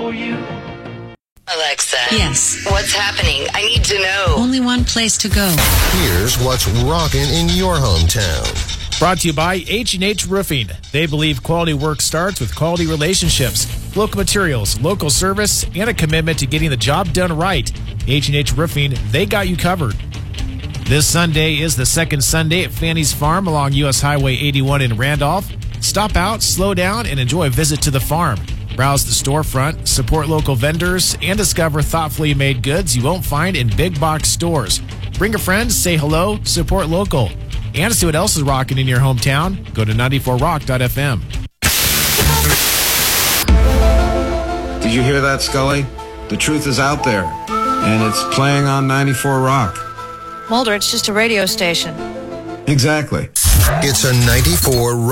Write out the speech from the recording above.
for you. Alexa. Yes. What's happening? I need to know. Only one place to go. Here's what's rocking in your hometown. Brought to you by H&H Roofing. They believe quality work starts with quality relationships, local materials, local service, and a commitment to getting the job done right. H&H Roofing, they got you covered. This Sunday is the second Sunday at Fanny's Farm along U.S. Highway 81 in Randolph. Stop out, slow down, and enjoy a visit to the farm. Browse the storefront, support local vendors, and discover thoughtfully made goods you won't find in big box stores. Bring a friend, say hello, support local. And to see what else is rocking in your hometown, go to 94rock.fm. Did you hear that, Scully? The truth is out there, and it's playing on 94 Rock. Mulder, it's just a radio station. Exactly. It's a 94 Rock.